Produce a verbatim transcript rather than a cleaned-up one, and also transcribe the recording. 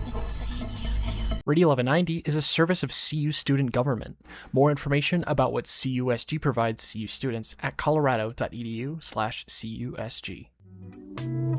Radio eleven ninety is a service of C U student government. More information about what C U S G provides C U students at colorado dot e d u slash C U S G.